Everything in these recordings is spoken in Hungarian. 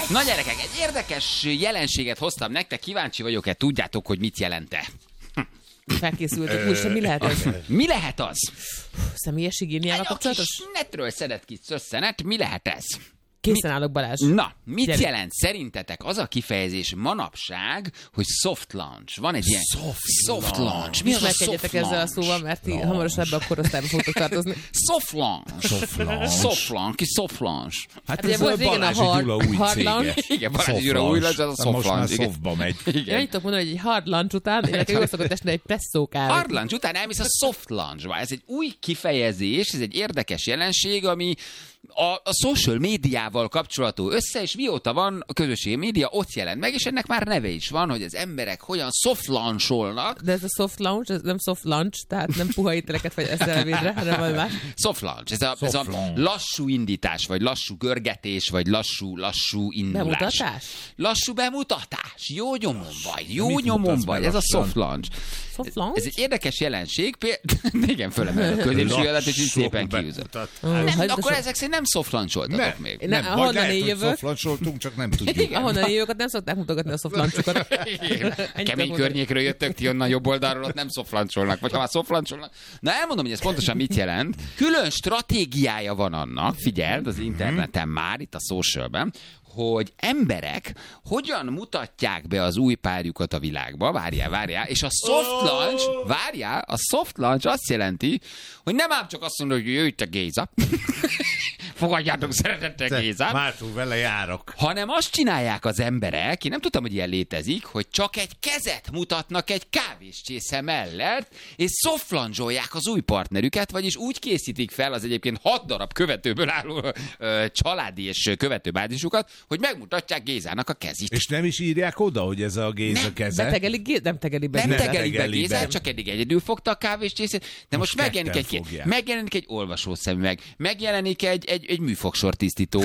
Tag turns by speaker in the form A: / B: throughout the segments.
A: Na gyerekek, egy érdekes jelenséget hoztam nektek, kíváncsi vagyok-e, tudjátok, hogy mit jelent-e?
B: Felkészültök, úgyse mi lehet ez?
A: Mi lehet az?
B: Személyes higiéniával
A: Egy
B: kapcsolatos?
A: kis netről szedett kis összenet, mi lehet ez?
B: Készen állok, Balázs.
A: Na, mit
B: Gyere.
A: jelent szerintetek az a kifejezés manapság, hogy soft launch? Van egy ilyen soft launch. Mi az a soft
B: Ismerkedjetek ezzel a
A: launch?
B: szóval, mert ti hamarosan ebbe a korosztályba fogtok tartozni.
A: Soft launch. Soft launch. Ki soft launch.
C: Hát
B: ugye
C: ez
B: volt régen a
C: Balázs Gyula új
B: hard
C: cége.
B: launch.
A: Igen, Balázs Gyula új launch, az a soft
C: Most már
A: launch. Igen.
C: softba megy.
B: Én annyit tudok mondani, hogy egy hard lunch után, én nekem jól szokott esni egy presszó kávé.
A: Hard lunch után elmész a soft lunchba. Ez egy új kifejezés, ez egy érdekes jelenség, ami a social médiával kapcsolatú össze, és mióta van a közösségi média, ott jelent meg, és ennek már neve is van, hogy az emberek hogyan soft launcholnak.
B: De ez a soft lunch, ez nem soft lunch, tehát nem puha ételeket vagy ezzel ebédre, hanem valami más.
A: Soft launch, ez a lassú indítás, vagy lassú görgetés, vagy lassú indulás.
B: Bemutatás?
A: Lassú bemutatás. Jó nyomon vagy, jó
C: mit
A: nyomon
C: mutatsz
A: vagy.
C: be
A: Ez a
C: lassan?
A: soft launch.
B: Soft launch?
A: Ez egy érdekes jelenség. Igen, fölemel a középsúlyodat, és így szépen kiűzött. Nem, akkor ezek szerint nem soft launcholtatok még.
C: Nem, vagy
B: ahonnan
C: lehet,
B: én
C: hogy
B: jövök.
C: szoflancsoltunk, csak nem tudjuk.
B: Ahonnan én jövök, ott nem szokták mutogatni a soft lunchokat.
A: Kemény környékről jöttök, ti onnan jobb oldalról, ott nem szoflancsolnak, vagy ha már szoflancsolnak. Na elmondom, hogy ez pontosan mit jelent. Külön stratégiája van annak, figyeld, az interneten már, itt a socialben, hogy emberek hogyan mutatják be az új párjukat a világba, várjál, és a soft launch, a soft launch azt jelenti, hogy nem ám csak azt mondod, hogy jöjj te Géza, fogadjátok szeretettel Gézát,
C: Mártól vele járok.
A: hanem azt csinálják az emberek, én nem tudtam, hogy ilyen létezik, hogy csak egy kezet mutatnak egy kávéscsésze mellett, és szoflancsolják az új partnerüket, vagyis úgy készítik fel az egyébként 6 darab követőből álló családi és követőbázisukat, hogy megmutatják Gézának a kezét.
C: És nem is írják oda, hogy ez a Géza keze?
B: Nem tegeli be.
A: Nem
C: Nem
A: tegelik be
C: tegeli
A: Gézát,
C: be.
A: csak eddig egyedül fogta a kávéscsészét, de most megjelenik
C: ketten fogják.
A: megjelenik egy olvasószemüveg, megjelenik egy műfogsor-tisztító,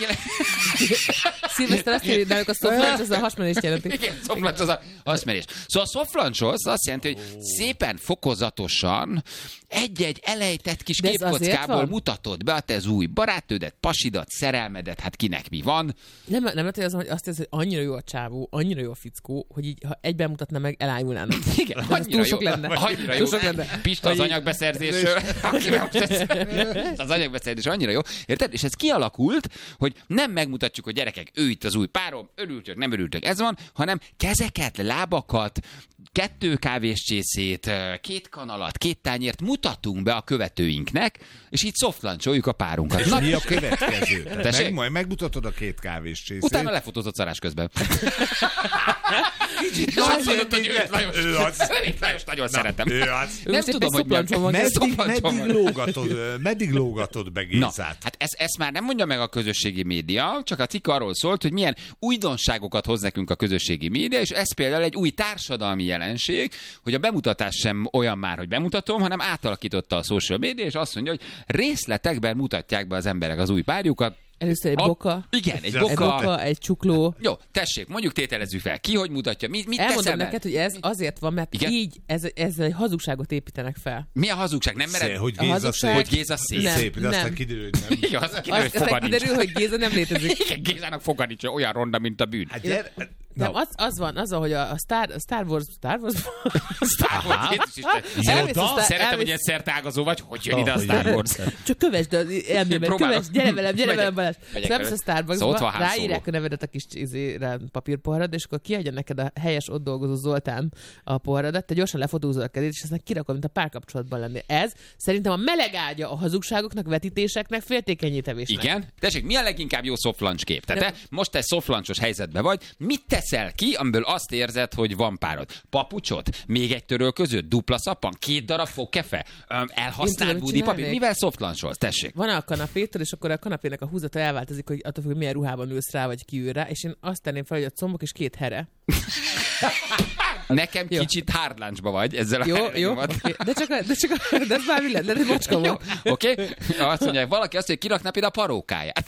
B: Szilveszter azt írja, náluk a soft lunch, az a hasmenést jelenti.
A: Igen, szoflancs az a hasmerés. Szóval a szoflancsolsz azt jelenti, hogy szépen fokozatosan egy-egy elejtett kis
B: De ez azért
A: képkockából
B: van?
A: mutatod be a te új barátnődet, pasidat, szerelmedet, hát kinek mi van.
B: Nem lehet, hogy azt érzi, hogy annyira jó a csávó, annyira jó a fickó, hogy így, ha egyben mutatna meg, elájulnának.
A: Igen,
B: Ez túl sok lenne.
A: Annyira jó.
B: Túl sok lenne.
A: Pista az
B: Hogy így-
A: anyagbeszerzésről. Az anyagbeszerzés annyira jó. Érted? És ez kialakult, hogy nem megmutatjuk, hogy gyerekek, ő itt az új párom, örültök, nem örültök, ez van, hanem kezeket, lábakat, 2 kávéscsészét, 2 kanalat, 2 tányért mutatunk be a követőinknek, és így szoflancsoljuk a párunkat.
C: És mi a következő?
A: Tessék?
C: Majd megmutatod a 2 kávéscsészét.
A: Utána lefotózott szarás közben.
C: Kicsit
A: Azt mondod, hogy őt Lajos.
C: ő az.
A: Őt Lajos nagyon szeretem.
C: Ő az.
A: Nem
B: most éppen
A: tudom, hogy mi a-
B: szoplancson van.
C: Meddig lógatod be
A: Na,
C: Gézát?
A: hát ezt már nem mondja meg a közösségi média, csak a cikk arról szólt, hogy milyen újdonságokat hoz nekünk a közösségi média, és ez például egy új társadalmi jelenség, hogy a bemutatás sem olyan már, hogy bemutatom, hanem átalakította a social média, és azt mondja, hogy részletekben mutatják be az emberek az új párjukat.
B: Először egy boka.
A: Igen, egy
B: Egy
A: boka.
B: boka, egy csukló.
A: Jó, tessék, mondjuk tételezzük fel. Ki hogy mutatja? Mit
B: Elmondom
A: teszel be?
B: neked, hogy ez azért van, mert
A: Igen?
B: így ezzel egy hazugságot építenek fel.
A: Mi a hazugság? Nem mered?
C: Hogy
B: A
C: Géza
B: hazugság-
C: szép.
A: Hogy Géza szép.
B: Nem.
C: Szép, de aztán kiderül, hogy nem.
A: Igen, az kiderül, hogy
B: Aztán
A: foga nincs.
B: kiderül, hogy Géza nem létezik.
A: Igen, Gézának foga nincs, olyan ronda, mint a bűn.
C: Hát gyere,
B: Nem, az van, hogy a Star Wars...
A: Star Wars, Jézus Isten.
B: Elmész a Star-
A: Szeretem, hogy
B: elmész-
A: ilyen szertágazó vagy, hogy jön ide a Star Wars.
B: Csak kövesd az elmémet,
A: Próbálom.
B: kövesd, gyere velem, Balázs.
A: Megyek
B: Szóval
A: vele.
B: a Starbucksba,
A: Szóval ott van Han Solo.
B: ráírják a nevedet a kis papírpoharad, és akkor kiadja neked a helyes ott dolgozó Zoltán a poharadat, te gyorsan lefotózol a kezét, és aztán kirakod, mint a párkapcsolatban lenni. Ez szerintem a meleg ágya a hazugságoknak, vetítéseknek, féltékenyítevésnek.
A: Igen? Tessék, mi a leginkább jó soft lunch kép? Tehát te most egy soft lunchos helyzetben vagy, mit teszel ki, amiből azt érzed, hogy van párod? Papucsot? Még egy törölközőt? Dupla szappan? 2 darab fogkefe? Elhasznált
B: mit
A: budi papír?
B: csinálnék?
A: Mivel soft luncholsz? Tessék.
B: Van a kanapétől, és akkor a kanapének a húzata elváltozik, hogy attól függ, hogy milyen ruhában ülsz rá, vagy ki ül rá, és én azt tenném fel, hogy a combok és 2 here.
A: Nekem
B: Jó.
A: kicsit hard lunchba vagy ezzel a
B: Jó,
A: herrenyomat.
B: oké. De ez már mi lett? Lehet, hogy macska
A: Jó,
B: volt.
A: oké? Azt mondják, valaki azt mondja, hogy kirakná például a parókáját.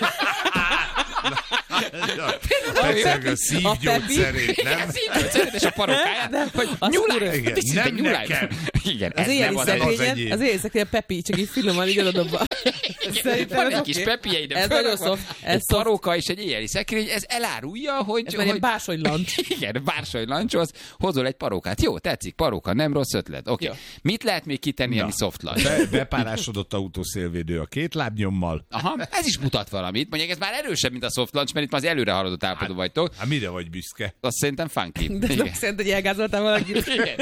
C: Persze, a szívgyógyszerét, nem?
A: Igen, szívgyógyszerét és a parókáját, hogy
B: az
A: nyuláj.
C: igen,
A: Tisztített
C: nem
A: nyuláj.
C: nekem.
A: Igen,
B: Az
A: ez
B: éjjeli
A: nem
B: szekrényen, az éjjeli szekrényen Pepi, csak így finoman így adobva.
A: Van egy kis pepije ide.
B: Ez nagyon soft.
A: Egy paróka és egy éjjeli szekrény, ez elárulja, hogy...
B: Ez már ilyen bársonylancs.
A: Igen, bársonylancshoz hozol egy parókát. Jó, tetszik, paróka, nem rossz ötlet. Oké. Mit lehet még kitenni, ami soft lunch?
C: Bepárásodott autószélvédő a két lábnyommal.
A: Aha, ez is mutat valamit. Mondjuk ez már erősebb, mint a soft lunch, mert itt már az előre haladott állapotban vagytok.
C: Hát mire vagy büszke?
A: Azt szerintem funky.
B: De ez nem szerint, hogy elgázoltál valakit.
A: Igen.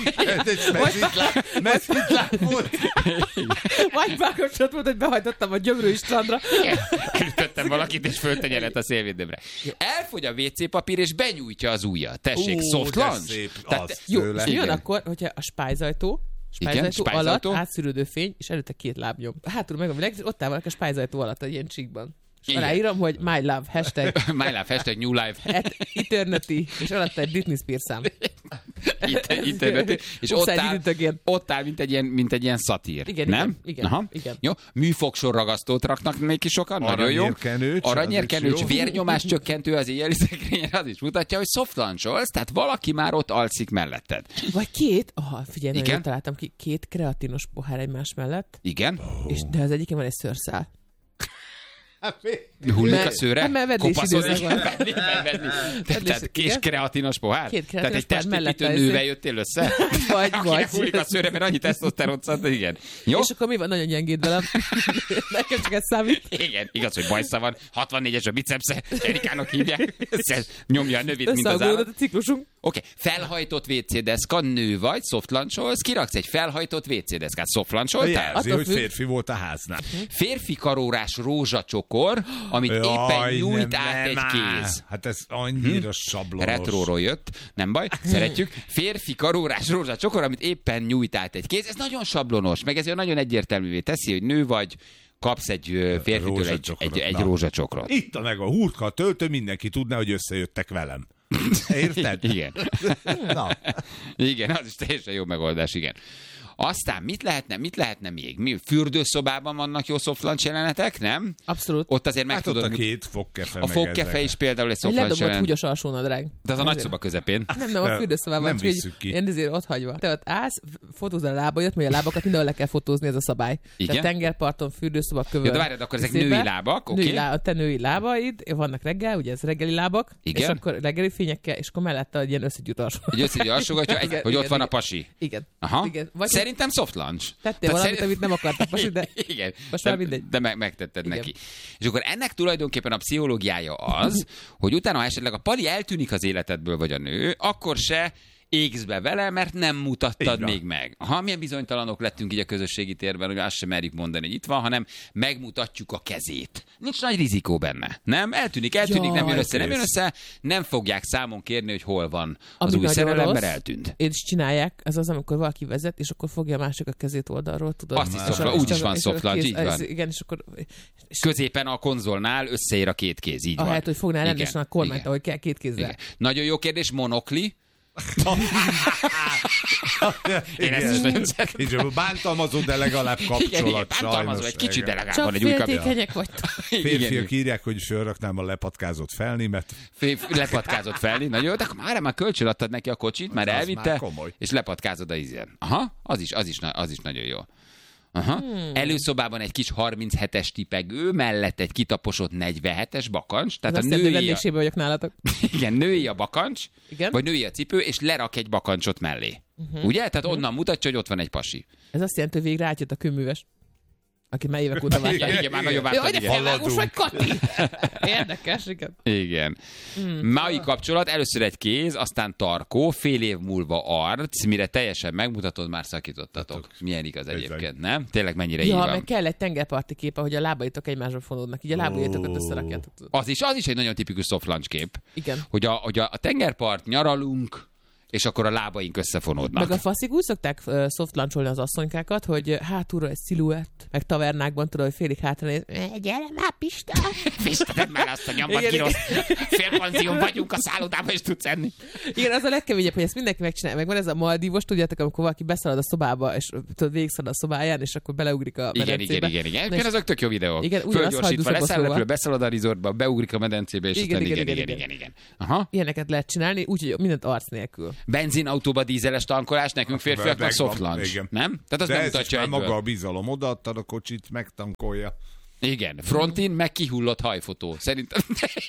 C: Meszvitlán volt.
B: Vagy párkapcsolat volt, hogy behajtottam a Gyömrői strandra.
A: Ütöttem valakit, és föltenyerett a szélvédőmre. Elfogy a WC papír, és benyújtja az ujjat. Tessék, soft
C: de
A: lunch.
C: szép,
A: Tehát-
C: az
B: Jó,
C: tőle.
B: és mi van
A: Igen.
B: akkor, hogyha a spájzajtó alatt
A: spájzajtó.
B: átszűrődő fény, és előtte két lábnyom. Hátul meg a világ, és ott áll valaki a spájzajtó alatt, egy ilyen csíkban. És
A: Igen.
B: aláírom, hogy my love, hashtag
A: My life, hashtag new life.
B: at eternity, és alatta egy Britney Spears szám.
A: Internet, és
B: Upside down.
A: ott áll, mint egy ilyen szatír.
B: Igen,
A: nem?
B: igen,
A: Aha.
B: igen.
A: Jó, műfogsorragasztót raknak még ki sokan, nagyon jó. Aranyérkenőcs,
C: az is jó.
A: vérnyomás csökkentő az éjjeli szekrényen, az is mutatja, hogy soft luncholsz, tehát valaki már ott alszik melletted.
B: Vagy figyelj,
A: Igen?
B: nagyon találtam ki, két kreatinos pohár egymás mellett,
A: Igen?
B: és de az egyikén van egy szőrszál.
A: Hullik a
B: Mert-
A: szőre?
B: hát mert vedlési
A: Kopaszodik?
B: időszak van.
A: Vedni. Tehát kis
B: igen.
A: kreatinos pohár?
B: Két
A: Tehát
B: kreatinos
A: egy
B: pohár mellett
A: testépítő nővel jöttél össze?
B: Vagy.
A: Akinek hullik a szőre, mert annyi tesztoszteront szad, igen. Jó?
B: És akkor mi van? Nagyon gyengéd velem. Nekem csak ez számít.
A: Igen, igaz, hogy bajsza van. 64-es a bicepsze, Erikának hívják. Nyomja a növét, mint az
B: Összehangolódott
A: állat.
B: a ciklusunk.
A: Oké, felhajtott WC-deszka, nő vagy, soft luncholsz, kiraksz egy felhajtott WC-deszkát, soft luncholtál?
C: Jelzi,
B: Attól
C: hogy
B: függ.
C: férfi volt a háznál.
A: Férfi karórás rózsacsokor, amit éppen nyújt át egy kéz.
C: Hát ez annyira sablonos.
A: Retróról jött, nem baj, szeretjük. Férfi karórás rózsacsokor, amit éppen nyújt át egy kéz. Ez nagyon sablonos, meg ez nagyon egyértelművé teszi, hogy nő vagy, kapsz egy férfitől
C: Rózsacsokrot,
A: egy
C: na.
A: rózsacsokrot.
C: Itt meg a hurka, a töltő, mindenki tudná, hogy összejöttek velem. Érted?
A: Igen.
C: Na,
A: Igen, az is teljesen jó megoldás, igen. Aztán mit lehetne még? Fürdőszobában vannak jó soft lunch jelenetek, nem?
B: Abszolút.
A: Ott azért meg
C: hát ott
A: tudod...
C: a két fogkefe.
A: A
C: meg
A: fogkefe
C: ezek.
A: is például egy
B: Egy
A: soft lunch
B: ledobott
A: jelenet.
B: húgyos alsónadrág.
A: De az a nagyszoba közepén.
B: Nem, a fürdőszobában.
C: Nem
B: csak így
C: visszük ki.
B: Ilyen ezért ott hagyva. Te ott állsz, fotózol a lábaidat, mert a lábakat mindenhol le kell fotózni, ez a szabály.
A: Igen?
B: Tehát tengerparton, fürdőszoba, kövön.
A: Ja, de várjad, akkor ezek
B: szépen.
A: női lábak, oké?
B: Te női lábaid, vannak reggel, ugye ez reggeli lábak,
A: Igen.
B: és akkor reggeli fényekkel, és akkor mellette egy ilyen összegyűjt alsó.
A: Egy összegyű alsógatja,
B: Igen,
A: hogy ott
B: igen,
A: van a
B: igen.
A: pasi.
B: Igen.
A: Aha.
B: Igen. Vagy
A: Szerintem soft lunch.
B: tettél valamit, amit nem akartak most, de
A: Igen.
B: most már mindegy.
A: De megtetted
B: Igen.
A: neki. És akkor ennek tulajdonképpen a pszichológiája az, hogy utána, ha esetleg a pali eltűnik az életedből, vagy a nő, akkor se égsz be vele, mert nem mutattad
C: Így van.
A: még meg. Ha milyen bizonytalanok lettünk így a közösségi térben, hogy azt sem merjük mondani, hogy itt van, hanem megmutatjuk a kezét. Nincs nagy rizikó benne. Nem? Eltűnik, nem jön
B: Jaj,
A: össze, nem jön össze, nem fogják számon kérni, hogy hol van az
B: Ami
A: új
B: nagyon
A: szerelem,
B: rossz,
A: mert eltűnt.
B: és csinálják, ez az, amikor valaki vezet, és akkor fogja a másik a kezét oldalról, tudod?
A: Azt is
B: És
A: soft
B: a-
A: lunch,
B: és
A: úgy is
B: csak-
A: van
B: és
A: soft
B: a
A: lunch,
B: kéz-
A: így van.
B: Igen, és akkor és
A: Középen a konzolnál összeér a két kéz, így van.
B: ahelyett, hogy fognál
A: Igen,
B: rendesen a kormányt,
A: igen,
B: ahogy kell két kézzel.
A: igen. Nagyon jó kérdés, monokli. Én ezt is nagyon szeretem.
C: És bántalmazó, de legalább
A: Igen,
C: kapcsolat.
A: bántalmazó,
C: sajnos.
A: egy kicsit, de legalább
B: Csak
A: van egy új kapcsolat.
B: féltékenyek vagytok.
C: Férfiak írják, hogy fölraknám a lepatkázott felnémet.
A: Lepatkázott felni, nagyon jó, de akkor már kölcsön adtad neki a kocsit, már
C: Az
A: elvitte,
C: már komoly.
A: és lepatkázod a izén. Aha, az is nagyon jó. Aha. Előszobában egy kis 37-es tipegő, mellett egy kitaposott 47-es bakancs, tehát
B: Ez
A: a
B: azt jelenti,
A: női
B: vendégségben vagyok nálatok.
A: igen, női a bakancs,
B: Igen.
A: vagy női a cipő, és lerak egy bakancsot mellé. Ugye? Tehát onnan mutatja, hogy ott van egy pasi.
B: Ez azt jelenti, hogy végre átjött a kőműves. Aki már évek óta várta.
A: Igen, már nagyon
B: Jaj,
A: vártad,
B: de
A: igen.
B: felvágós vagy, Kati! Érdekes, igen.
A: Igen. Mai kapcsolat, először egy kéz, aztán tarkó, fél év múlva arc, mire teljesen megmutatod, már szakítottatok. Milyen igaz egyébként, nem? Tényleg mennyire így
B: Ja,
A: van.
B: meg kell egy tengerparti kép, ahogy a lábaitok egymásra fonódnak. Így a lábujjatokat összerakjátok.
A: Az is egy nagyon tipikus soft lunch kép.
B: Igen.
A: Hogy a tengerpart, nyaralunk, és akkor a lábaink összefonódnak.
B: Meg a faszig úgy szokták soft luncholni az asszonykákat, hogy hátulra egy sziluett, meg tavernákban tudod, hogy félig hátra néz. Gyere már, Pista!
A: Pista, tedd már azt a nyombat,
B: Igen,
A: kirosz. Félpanzión vagyunk, a szállodában is tudsz enni.
B: Igen, az a legkeményebb, hogy ezt mindenki megcsinálja. Meg van ez a Maldívos, tudjátok, amikor valaki beszalad a szobába, és tudod, végigszalad a szobáján, és akkor beleugrik a medencébe.
A: Igen.
B: Na
A: Egyébként
B: és-
A: azok tök jó videók.
B: Igen, ugyanaz
A: Fölgyorsítva,
B: hajdúszoba
A: leszáll repülő,
B: szóval.
A: beszalad a resortba, beugrik a medencébe, és
B: Igen,
A: aztán
B: igen.
A: igen. Aha.
B: Ilyeneket lehet csinálni, úgyhogy mindent arc nélkül.
A: Benzinautóba dízeles tankolás, nekünk férfiaknak soft launch.
C: Igen.
A: Nem? Tehát az
C: de
A: nem
C: ez
A: mutatja
C: is már
A: egyből.
C: maga a bizalom. Odaadtad a kocsit, megtankolja.
A: Igen, frontin meg kihullott hajfotó. Szerintem...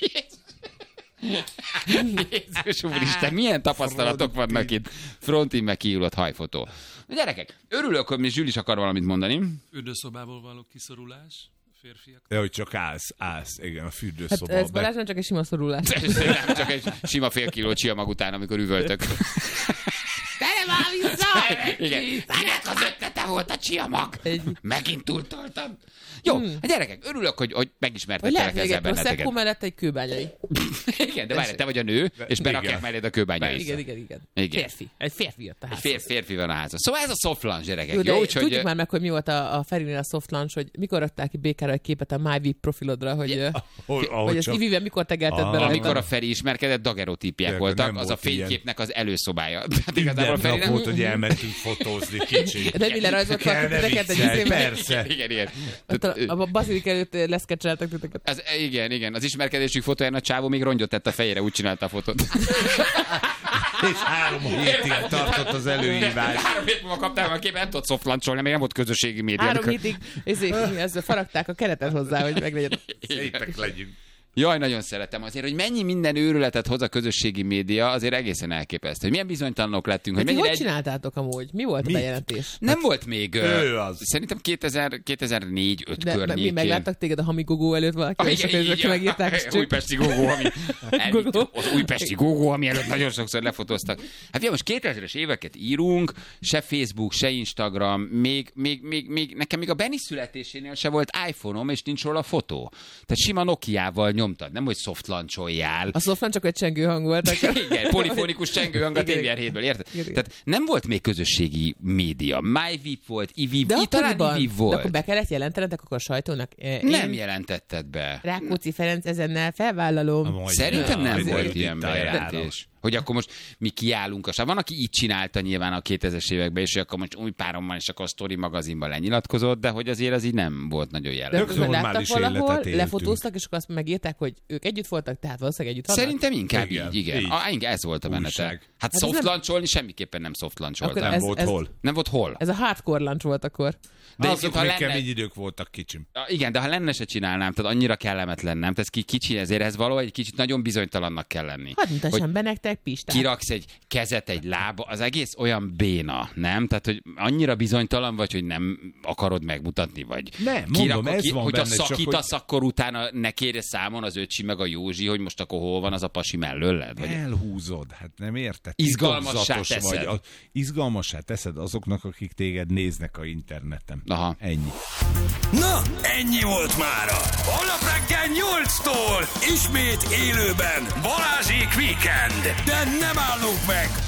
A: Jézus úristen, milyen tapasztalatok vannak itt. Frontin meg kihullott hajfotó. Na, gyerekek, örülök, hogy mi Zsül is akar valamit mondani.
D: Fürdőszobából való kiszorulás. Férfiak.
C: De hogy csak állsz. Igen, a
B: Hát
C: fürdőszoba.
B: ez Balázs nem csak egy sima szorulás.
A: Nem, csak egy sima fél kiló csiamag után, amikor üvöltök.
B: Gyere már vissza!
A: Igen. Kinek az ötlete volt a csiamag?
B: Egy-
A: Megint túltoltam. Jó, a gyerekek, örülök, hogy
B: Vagy
A: megismertettelek
B: lehet még
A: ezzel
B: egy Prosecco
A: benneteket.
B: mellett egy kőbányai.
A: Igen, de várj, te vagy a nő, és berakják
C: igen.
A: melléd a kőbányait.
B: Igen.
A: Igen.
B: Férfi. Egy férfi jött a házhoz.
A: Férfi van a házban. Szóval ez a soft lunch, gyerekek.
B: Jó, de
A: Jó,
B: tudjuk már meg, hogy mi volt a Ferinél a soft lunch, hogy mikor adták ki Békára egy képet a MyVip profilodra, hogy, hogy az Ivivel mikor tegelted be
A: amikor a
B: rajta.
A: Feri ismerkedett, dagerotípiák
C: Nem
A: voltak, az a
C: volt ilyen.
A: fényképnek az előszobája. Tehát igazából a
C: Minden
A: Feri
C: nap
A: nem...
C: volt, hogy elmentünk fotózni kicsit.
B: De mi lerajzoltak
C: Kell, ne
B: titeket egy
C: viccelj,
B: izével?
C: persze.
A: Igen.
B: Ott a Bazilik előtt leszkecseltek titeket.
A: Igen. Az ismerkedésük fotóján a csávó még rongyot tett a fejére, úgy csinálta a fotót.
C: És 3 hétig tartott az előhívás.
A: 3 hét múlva kaptál a képet, nem tudod soft luncholni, még nem volt közösségi média.
B: 3 hétig ezzel faragták a keretet hozzá, hogy meglegyen.
C: Szépek legyünk.
A: Jaj, nagyon szeretem azért, hogy mennyi minden őrületet hoz a közösségi média, azért egészen elképesztő. Hogy milyen bizonytalanok lettünk, hogy
B: Hogy
A: mennyire
B: csináltátok amúgy? Mi volt a bejelentés?
A: Nem volt még,
C: Ő az.
A: szerintem 2004-5
B: De mi
A: környékén.
B: megláttak téged a Hamigogó előtt valaki, és akkor ezek megírták, és csak...
A: Újpesti gógó, ami
B: Gógó.
A: az újpesti gógó, ami előtt nagyon sokszor lefotóztak. Hát ugye most 2000-es éveket írunk, se Facebook, se Instagram, még nekem még a Benni születésénél se volt iPhone-om, és nincs róla fotó. Tehát sima Nokiával nyomtad, nem hogy soft launcholjál.
B: A Sofran csak egy csengő hang volt.
A: Igen, polifonikus csengőhang a
B: Igen.
A: TVR7-ből, érted?
B: Igen.
A: Tehát nem volt még közösségi média. MyVip volt, iVip,
B: De
A: talán
B: akkoriban,
A: iVip
B: de
A: volt.
B: akkor be kellett jelentenetek akkor a sajtónak?
A: Nem jelentetted be.
B: Rákóczi Ferenc ezennel felvállalom.
A: Szerintem nem
C: Majd
A: volt
C: itt
A: ilyen
C: a
A: bejelentés. Hogy akkor most mi kiállunk a Van, aki így csinálta nyilván a 2000-es években, és akkor most új párommal is akkor a Story magazinban lenyilatkozott, de hogy azért az így nem volt nagyon
B: De
A: jellemző.
C: Tök
B: közben láttak
C: normális
B: valahol,
C: életet éltünk.
B: lefotóztak, és akkor azt megírták, hogy ők együtt voltak, tehát valószínűleg együtt vannak.
A: Szerintem inkább
C: Igen,
A: így, igen.
C: így.
A: Ez volt a menete.
C: Újság.
A: Hát
B: ez
A: soft
B: nem-
A: launcholni semmiképpen nem soft launcholtam.
B: Akkor
C: Nem volt hol.
A: Nem volt hol.
B: Ez a hardcore lunch volt akkor.
A: De
C: Azok
A: egyébként,
C: még
A: ha lenne...
C: kemény idők voltak kicsim.
A: Igen, de ha lenne, se csinálnám, tehát annyira kellemetlen, nem? Tehát kicsi, ezért ez való, egy kicsit nagyon bizonytalannak kell lenni.
B: Hadd mutassam be nektek, Pistát.
A: Kiraksz egy kezet, egy lába, az egész olyan béna, nem? Tehát, hogy annyira bizonytalan vagy, hogy nem akarod megmutatni, vagy
C: Nem, mondom, ez van
A: hogyha
C: benne, csak
A: szakítasz, akkor utána ne kérje számon az öcsi meg a Józsi, hogy most akkor hol van az a pasi mellőled? Vagy...
C: Elhúzod, hát nem érted?
A: Izgalmassá
C: Titokzatos
A: teszed.
C: vagy. Izgalmassá teszed azoknak, akik téged néznek a interneten.
A: Aha.
C: Ennyi.
E: Na, ennyi volt mára. Holnap reggel 8-tól ismét élőben Balázsék Weekend. De nem állunk meg,